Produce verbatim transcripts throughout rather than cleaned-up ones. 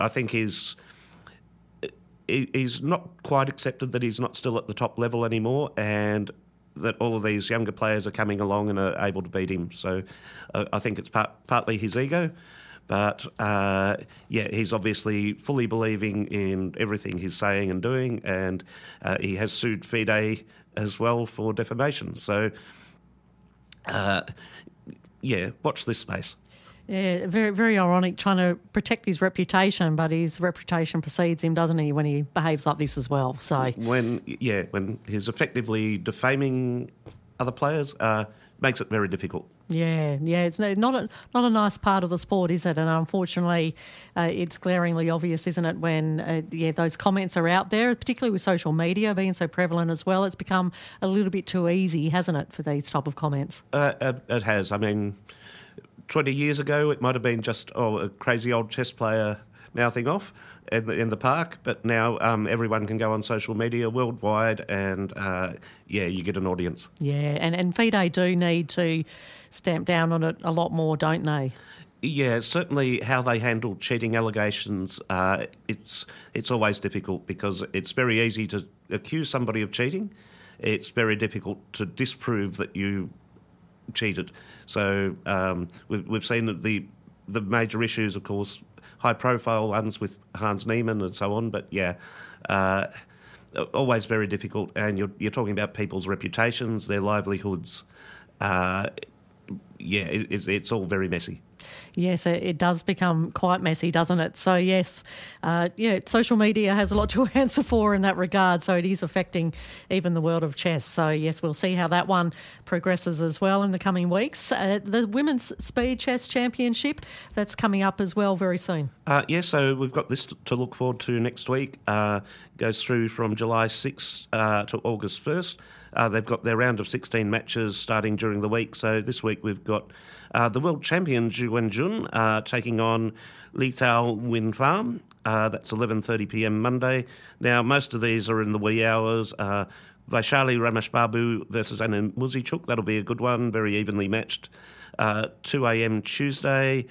I think he's he, he's not quite accepted that he's not still at the top level anymore, and that all of these younger players are coming along and are able to beat him. So uh, I think it's part, partly his ego, but uh, yeah, he's obviously fully believing in everything he's saying and doing, and uh, he has sued FIDE as well for defamation. So uh, yeah, watch this space. Yeah, very very ironic, trying to protect his reputation, but his reputation precedes him, doesn't he, when he behaves like this as well? So when yeah, when he's effectively defaming other players, uh, makes it very difficult. Yeah, yeah, it's not a, not a nice part of the sport, is it? And unfortunately, uh, it's glaringly obvious, isn't it, when uh, yeah those comments are out there, particularly with social media being so prevalent as well. It's become a little bit too easy, hasn't it, for these type of comments? Uh, it has. I mean, twenty years ago, it might have been just oh a crazy old chess player mouthing off in the, in the park, but now um, everyone can go on social media worldwide, and uh, yeah, you get an audience. Yeah, and and FIDE do need to stamp down on it a lot more, don't they? Yeah, certainly how they handle cheating allegations, uh, it's it's always difficult because it's very easy to accuse somebody of cheating. It's very difficult to disprove that you cheated. So um, we've, we've seen that the the major issues, of course, high-profile ones with Hans Niemann and so on, but yeah, uh, always very difficult. And you're, you're talking about people's reputations, their livelihoods. Uh, yeah, it, it's, it's all very messy. Yes, it does become quite messy, doesn't it? So, yes, uh, yeah, social media has a lot to answer for in that regard, so it is affecting even the world of chess. So, yes, we'll see how that one progresses as well in the coming weeks. Uh, the Women's Speed Chess Championship, that's coming up as well very soon. Uh, yeah, so we've got this to look forward to next week. Uh, goes through from July sixth uh, to August first. Uh, they've got their round of sixteen matches starting during the week. So this week we've got uh, the world champion Zhu Wenjun uh, taking on Li Tao Win Farm. Uh, that's eleven thirty p m Monday. Now, most of these are in the wee hours. Uh, Vaishali Rameshbabu versus Anna Muzichuk. That'll be a good one, very evenly matched. Uh, two a m Tuesday.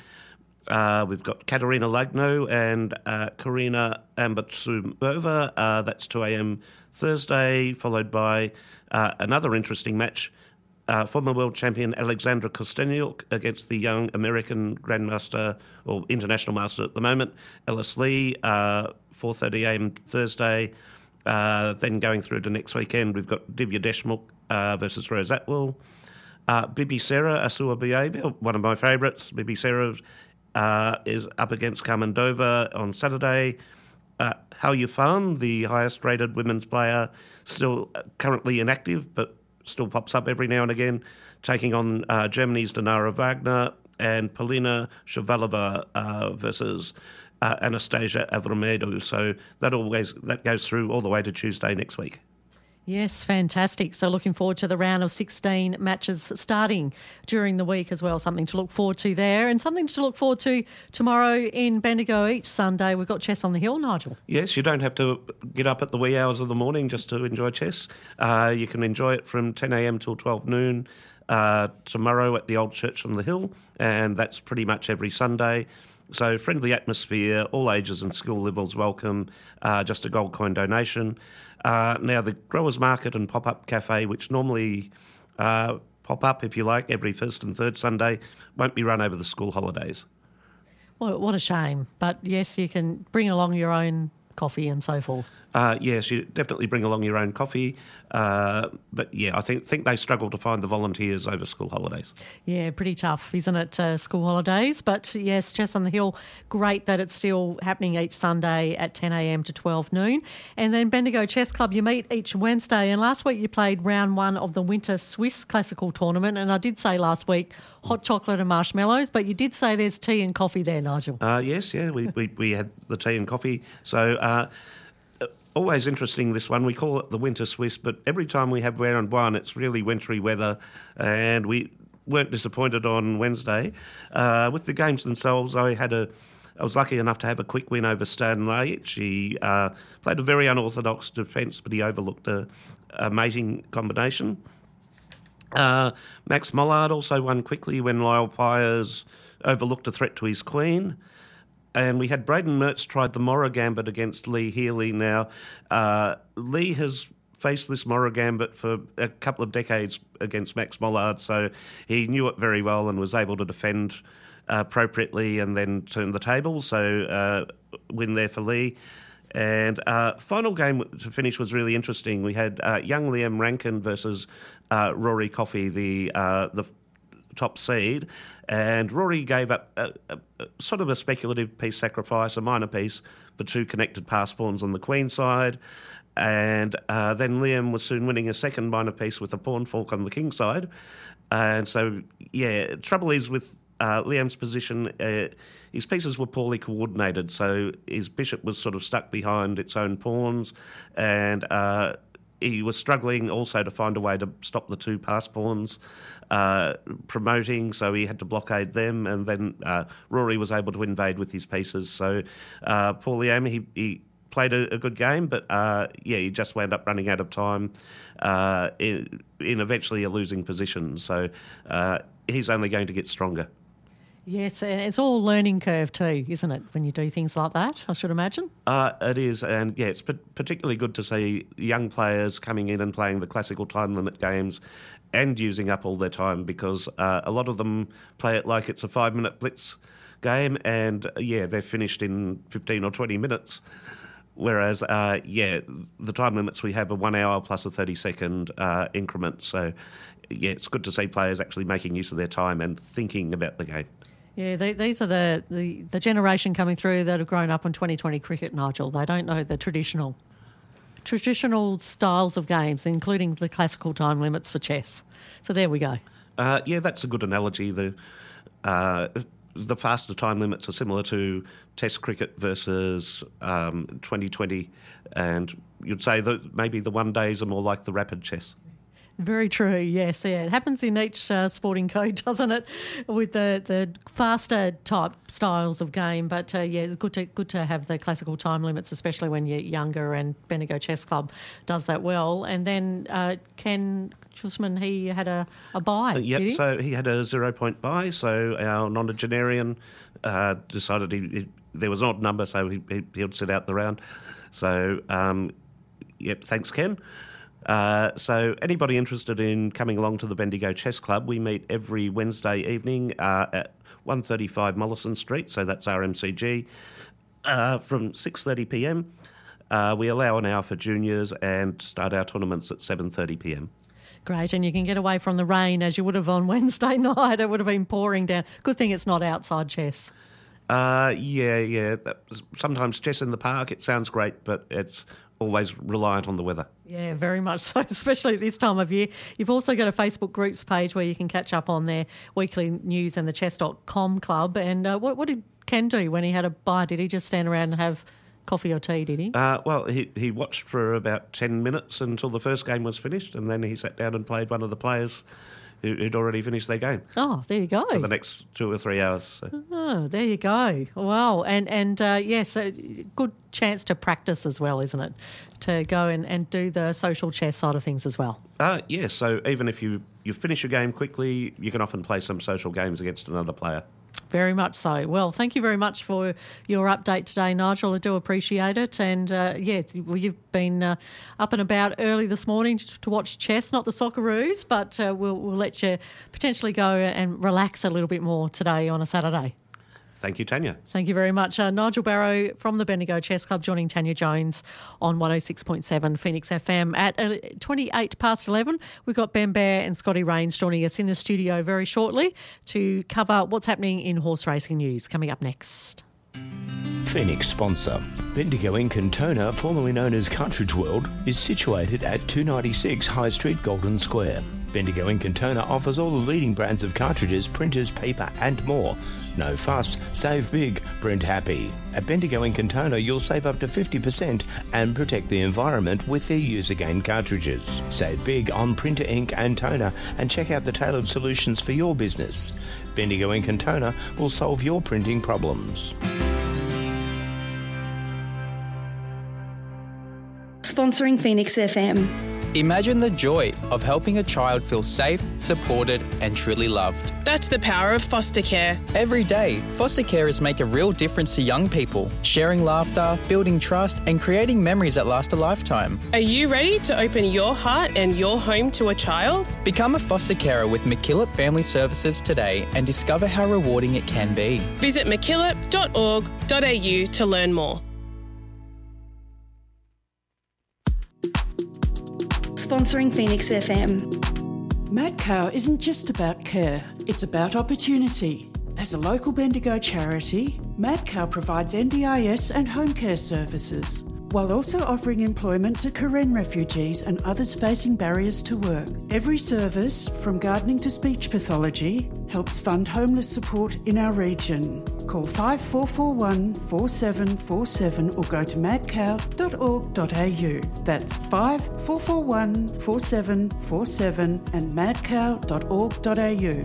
Uh, we've got Katerina Lagno and uh, Karina Ambatsumova. Uh, that's two a m Thursday, followed by uh, another interesting match. Uh, former world champion Alexandra Kostenyuk against the young American Grandmaster, or International Master at the moment, Ellis Lee, uh, four thirty a m Thursday. Uh, then going through to next weekend, we've got Divya Deshmukh uh, versus Rose Atwell. Uh, Bibi Sarah Asua Biabe, one of my favourites. Bibi Sarah uh, is up against Carmen Dover on Saturday. Uh, Hao Yifan, the highest-rated women's player, still currently inactive, but still pops up every now and again, taking on uh, Germany's Dinara Wagner, and Polina Shavalova uh, versus uh, Anastasia Avramedou. So that always that goes through all the way to Tuesday next week. Yes, fantastic. So looking forward to the round of sixteen matches starting during the week as well. Something to look forward to there, and something to look forward to tomorrow in Bendigo each Sunday. We've got Chess on the Hill, Nigel. Yes, you don't have to get up at the wee hours of the morning just to enjoy chess. Uh, you can enjoy it from ten a m till twelve noon uh, tomorrow at the Old Church on the Hill, and that's pretty much every Sunday. So friendly atmosphere, all ages and skill levels welcome, uh, just a gold coin donation. Uh, now, the Growers Market and Pop-Up Cafe, which normally uh, pop up, if you like, every first and third Sunday, won't be run over the school holidays. Well, what a shame. But, yes, you can bring along your own coffee and so forth. Uh, yes, you definitely bring along your own coffee. Uh, but, yeah, I think think they struggle to find the volunteers over school holidays. Yeah, pretty tough, isn't it, uh, school holidays? But, yes, Chess on the Hill, great that it's still happening each Sunday at ten a m to twelve noon. And then Bendigo Chess Club, you meet each Wednesday. And last week you played round one of the Winter Swiss Classical Tournament. And I did say last week hot chocolate and marshmallows, but you did say there's tea and coffee there, Nigel. Uh, yes, yeah, we, we, we had the tea and coffee. So... Uh, Always interesting, this one. We call it the Winter Swiss, but every time we have round one, it's really wintry weather, and we weren't disappointed on Wednesday. Uh, with the games themselves, I had a, I was lucky enough to have a quick win over Stan Leitch. He uh, played a very unorthodox defence, but he overlooked a, a mating combination. Uh, Max Mollard also won quickly when Lyle Pyers overlooked a threat to his queen. And we had Braden Mertz tried the Morra Gambit against Lee Healy. Now, uh, Lee has faced this Morra Gambit for a couple of decades against Max Mollard, so he knew it very well and was able to defend uh, appropriately and then turn the table. So, uh, win there for Lee. And uh, final game to finish was really interesting. We had uh, young Liam Rankin versus uh, Rory Coffey, the uh, the top seed, and Rory gave up a, a, a sort of a speculative piece sacrifice, a minor piece, for two connected pass pawns on the queen side. And uh, then Liam was soon winning a second minor piece with a pawn fork on the king side. And so, yeah, trouble is with uh, Liam's position, uh, his pieces were poorly coordinated, so his bishop was sort of stuck behind its own pawns, and uh, he was struggling also to find a way to stop the two pass pawns uh, promoting, so he had to blockade them, and then uh, Rory was able to invade with his pieces. So uh, Paul Liam, he, he played a, a good game, but uh, yeah, he just wound up running out of time uh, in, in eventually a losing position. So uh, he's only going to get stronger. Yes, and it's all learning curve too, isn't it, when you do things like that, I should imagine? Uh, it is, and yeah, it's particularly good to see young players coming in and playing the classical time limit games and using up all their time, because uh, a lot of them play it like it's a five-minute blitz game, and uh, yeah, they're finished in fifteen or twenty minutes. Whereas, uh, yeah, the time limits we have are one hour plus a thirty-second uh, increment. So, yeah, it's good to see players actually making use of their time and thinking about the game. Yeah, they, these are the, the, the generation coming through that have grown up on twenty twenty cricket, Nigel. They don't know the traditional traditional styles of games, including the classical time limits for chess. So there we go. Uh, yeah, that's a good analogy. The uh, the faster time limits are similar to Test cricket versus um, twenty twenty, and you'd say that maybe the one days are more like the rapid chess. Very true, yes. Yeah. It happens in each uh, sporting code, doesn't it, with the, the faster type styles of game. But, uh, yeah, it's good to good to have the classical time limits, especially when you're younger, and Bendigo Chess Club does that well. And then uh, Ken Schussman, he had a, a buy, uh, Yep, did he? So he had a zero-point buy, so our nonagenarian uh, decided he, he, there was an odd number, so he, he, he'd sit out the round. So, um, yep, thanks, Ken. Uh, so anybody interested in coming along to the Bendigo Chess Club, we meet every Wednesday evening uh, at one thirty-five Mollison Street, so that's R M C G, uh, from six thirty p m. Uh, we allow an hour for juniors and start our tournaments at seven thirty p m. Great, and you can get away from the rain as you would have on Wednesday night. It would have been pouring down. Good thing it's not outside chess. Uh, yeah, yeah. Sometimes chess in the park, it sounds great, but it's always reliant on the weather. Yeah, very much so, especially this time of year. You've also got a Facebook groups page where you can catch up on their weekly news and the chess dot com club. And uh, what, what did Ken do when he had a buy? Did he just stand around and have coffee or tea, did he? Uh, well, he, he watched for about ten minutes until the first game was finished, and then he sat down and played one of the players who, who'd already finished their game. Oh, there you go. For the next two or three hours. So. Oh, there you go. Wow. And, and uh, yes, yeah, so good chance to practice as well, isn't it? To go and, and do the social chess side of things as well. Uh, yeah, so even if you, you finish your game quickly, you can often play some social games against another player. Very much so. Well, thank you very much for your update today, Nigel. I do appreciate it. And, uh, yeah, well, you've been uh, up and about early this morning to watch chess, not the Socceroos, but uh, we'll, we'll let you potentially go and relax a little bit more today on a Saturday. Thank you, Tanya. Thank you very much. Uh, Nigel Barrow from the Bendigo Chess Club joining Tanya Jones on one oh six point seven Phoenix F M at twenty-eight past eleven. We've got Ben Bear and Scotty Rains joining us in the studio very shortly to cover what's happening in horse racing news. Coming up next. Phoenix sponsor. Bendigo Ink and Toner, formerly known as Cartridge World, is situated at two ninety-six High Street, Golden Square. Bendigo Ink and Toner offers all the leading brands of cartridges, printers, paper and more. No fuss, save big, print happy. At Bendigo Ink and Toner, you'll save up to fifty percent and protect the environment with their Use Again cartridges. Save big on printer ink and toner and check out the tailored solutions for your business. Bendigo Ink and Toner will solve your printing problems. Sponsoring Phoenix F M. Imagine the joy of helping a child feel safe, supported and truly loved. That's the power of foster care. Every day, foster carers make a real difference to young people, sharing laughter, building trust and creating memories that last a lifetime. Are you ready to open your heart and your home to a child? Become a foster carer with MacKillop Family Services today and discover how rewarding it can be. Visit mackillop dot org dot a u to learn more. Sponsoring Phoenix F M. MadCow isn't just about care, it's about opportunity. As a local Bendigo charity, MadCow provides N D I S and home care services, while also offering employment to Karen refugees and others facing barriers to work. Every service, from gardening to speech pathology, helps fund homeless support in our region. Call five four four one, four seven four seven or go to madcow dot org dot a u. That's five four four one, four seven four seven and madcow dot org dot a u.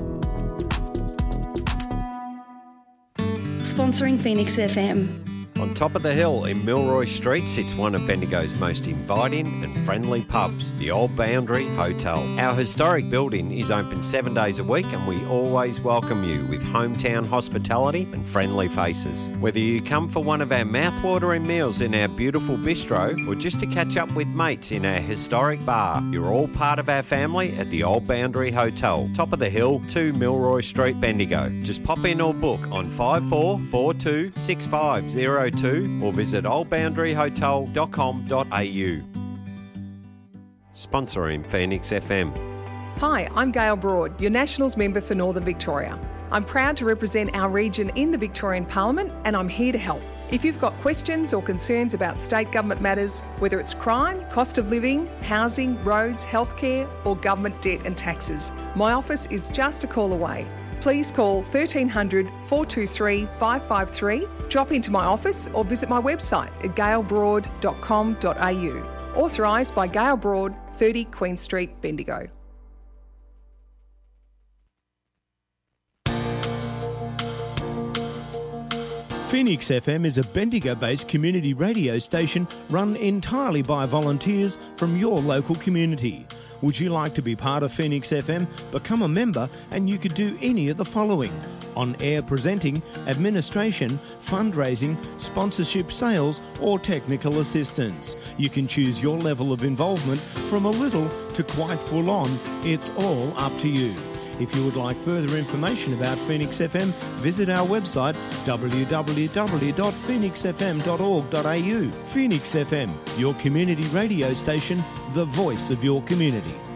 Sponsoring Phoenix F M. On top of the hill in Milroy Street sits one of Bendigo's most inviting and friendly pubs, the Old Boundary Hotel. Our historic building is open seven days a week and we always welcome you with hometown hospitality and friendly faces. Whether you come for one of our mouthwatering meals in our beautiful bistro or just to catch up with mates in our historic bar, you're all part of our family at the Old Boundary Hotel, top of the hill, two Milroy Street, Bendigo. Just pop in or book on five four four two, six five zero two or visit old boundary hotel dot com dot a u. Sponsoring Phoenix F M. Hi, I'm Gail Broad, your Nationals member for Northern Victoria. I'm proud to represent our region in the Victorian Parliament and I'm here to help. If you've got questions or concerns about state government matters, whether it's crime, cost of living, housing, roads, healthcare or government debt and taxes, my office is just a call away. Please call thirteen hundred, four two three, five five three, drop into my office or visit my website at gail broad dot com dot a u. Authorised by Gail Broad, thirty Queen Street, Bendigo. Phoenix F M is a Bendigo-based community radio station run entirely by volunteers from your local community. Would you like to be part of Phoenix F M? Become a member and you could do any of the following: on-air presenting, administration, fundraising, sponsorship, sales or technical assistance. You can choose your level of involvement from a little to quite full on. It's all up to you. If you would like further information about Phoenix F M, visit our website w w w dot phoenix f m dot org dot a u. Phoenix F M, your community radio station, the voice of your community.